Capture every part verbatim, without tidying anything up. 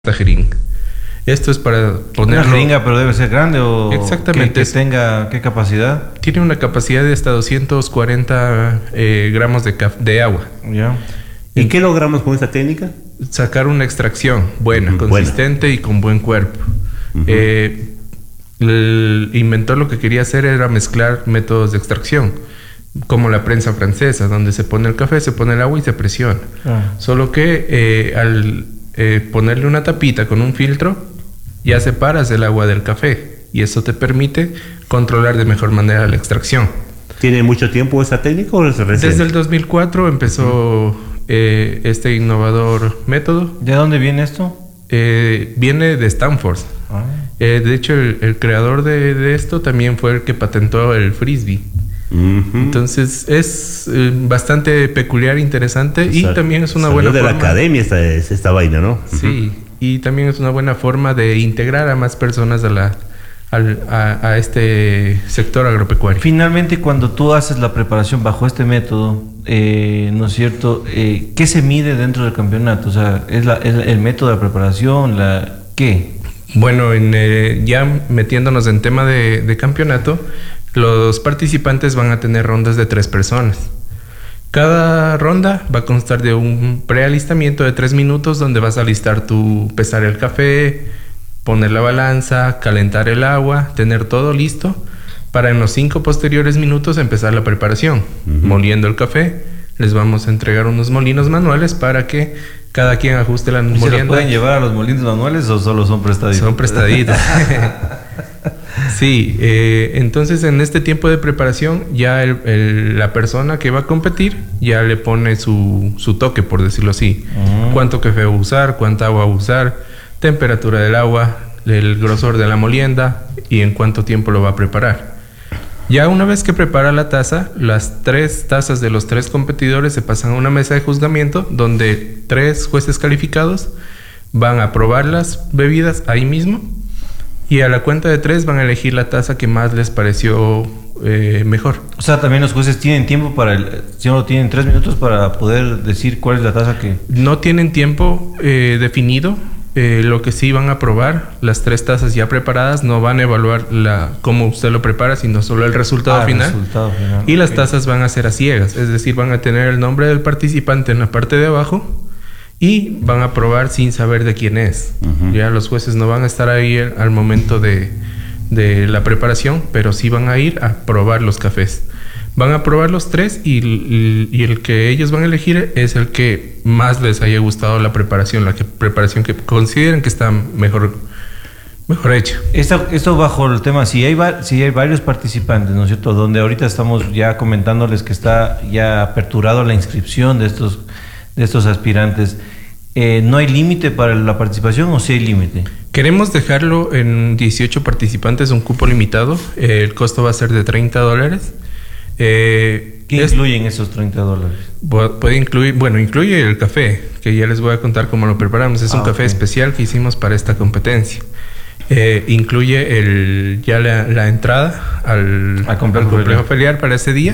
esta jeringa. Esto es para ponerlo... Una jeringa, pero debe ser grande o... Exactamente. Que, que tenga, ¿qué capacidad? Tiene una capacidad de hasta doscientos cuarenta eh, gramos de, de agua. Ya. ¿Y qué logramos con esta técnica? Sacar una extracción buena, uh-huh. consistente buena. Y con buen cuerpo. Uh-huh. eh, el inventor lo que quería hacer era mezclar métodos de extracción, como la prensa francesa, donde se pone el café, se pone el agua y se presiona. Ah. Solo que eh, al eh, ponerle una tapita con un filtro, ya separas el agua del café y eso te permite controlar de mejor manera la extracción. ¿Tiene mucho tiempo esta técnica o es reciente? Desde el dos mil cuatro empezó uh-huh. eh, este innovador método. ¿De dónde viene esto? Eh, viene de Stanford. Ah. Eh, de hecho, el, el creador de, de esto también fue el que patentó el frisbee. Uh-huh. Entonces es eh, bastante peculiar, interesante. O sea, y también es una buena de forma... la academia esta, esta vaina, ¿no? Sí, uh-huh. Y también es una buena forma de integrar a más personas a la al, a, a este sector agropecuario. Finalmente, cuando tú haces la preparación bajo este método, eh, ¿no es cierto? Eh, ¿Qué se mide dentro del campeonato? O sea, ¿es, la, es el método de preparación? La, ¿Qué? Bueno, en, eh, ya metiéndonos en tema de, de campeonato, los participantes van a tener rondas de tres personas. Cada ronda va a constar de un prealistamiento de tres minutos donde vas a alistar tu pesar el café, poner la balanza, calentar el agua, tener todo listo para en los cinco posteriores minutos empezar la preparación. Uh-huh. Moliendo el café, les vamos a entregar unos molinos manuales para que cada quien ajuste la molienda. ¿Se los pueden llevar a los molinos manuales o solo son prestaditos? Son prestaditos. Sí, eh, entonces en este tiempo de preparación ya el, el, la persona que va a competir ya le pone su, su toque, por decirlo así. Uh-huh. Cuánto café va a usar, cuánta agua va a usar, temperatura del agua, el grosor de la molienda y en cuánto tiempo lo va a preparar. Ya una vez que prepara la taza, las tres tazas de los tres competidores se pasan a una mesa de juzgamiento donde tres jueces calificados van a probar las bebidas ahí mismo. Y a la cuenta de tres van a elegir la taza que más les pareció eh, mejor. O sea, también los jueces tienen tiempo para... El, solo tienen tres minutos para poder decir cuál es la taza que... No tienen tiempo eh, definido. Eh, lo que sí van a probar, las tres tazas ya preparadas, no van a evaluar la cómo usted lo prepara, sino solo el resultado, ah, final. resultado final. Y okay. Las tazas van a ser a ciegas. Es decir, van a tener el nombre del participante en la parte de abajo y van a probar sin saber de quién es. Uh-huh. Ya los jueces no van a estar ahí al momento de, de la preparación, pero sí van a ir a probar los cafés. Van a probar los tres y, y, y el que ellos van a elegir es el que más les haya gustado la preparación, la que, preparación que consideren que está mejor, mejor hecha. Esto, esto bajo el tema, si hay, si hay varios participantes, ¿no es cierto? Donde ahorita estamos ya comentándoles que está ya aperturado la inscripción de estos... de estos aspirantes, eh, ¿no hay límite para la participación o sí hay límite? Queremos dejarlo en dieciocho participantes, un cupo limitado. Eh, el costo va a ser de treinta dólares. Eh, ¿Qué es, incluyen esos treinta dólares? Puede incluir, bueno, incluye el café, que ya les voy a contar cómo lo preparamos. Es ah, un café okay. especial que hicimos para esta competencia. Eh, incluye el, ya la, la entrada al, al complejo, al complejo ferial para ese día.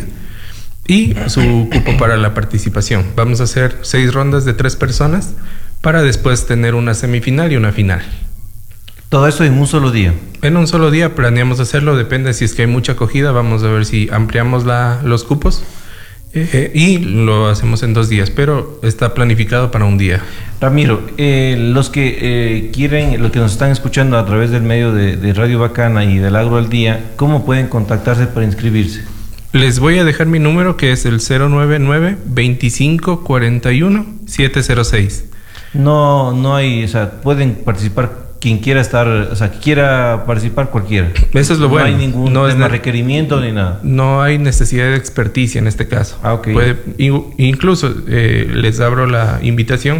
Y su cupo para la participación. Vamos a hacer seis rondas de tres personas para después tener una semifinal y una final. ¿Todo eso en un solo día? En un solo día planeamos hacerlo, depende si es que hay mucha acogida, vamos a ver si ampliamos la, los cupos eh, y lo hacemos en dos días, pero está planificado para un día. Ramiro, eh, los que eh, quieren, los que nos están escuchando a través del medio de, de Radio Bacana y del Agro al Día, ¿cómo pueden contactarse para inscribirse? Les voy a dejar mi número que es el cero nueve nueve, veinticinco cuarenta y uno, setecientos seis. No, no hay, o sea, pueden participar quien quiera estar, o sea, que quiera participar cualquiera. Eso es lo bueno. No hay ningún no tema es requerimiento ni nada. No hay necesidad de experticia en este caso. Ah, ok. Puede, incluso eh, les abro la invitación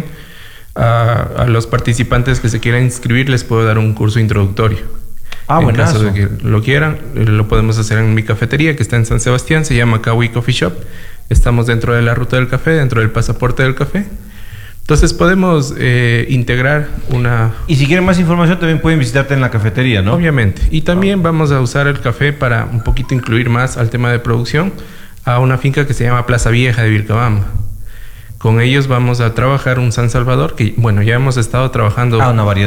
a, a los participantes que se quieran inscribir, les puedo dar un curso introductorio. Ah, en caso de que lo quieran, lo podemos hacer en mi cafetería que está en San Sebastián, se llama Kawi Coffee Shop. Estamos dentro de la ruta del café, dentro del pasaporte del café. Entonces podemos eh, integrar una... Y si quieren más información también pueden visitarte en la cafetería, ¿no? Obviamente. Y también ah. vamos a usar el café para un poquito incluir más al tema de producción a una finca que se llama Plaza Vieja de Vilcabamba. Con ellos vamos a trabajar un San Salvador que, bueno, ya hemos estado trabajando. Ah, una variedad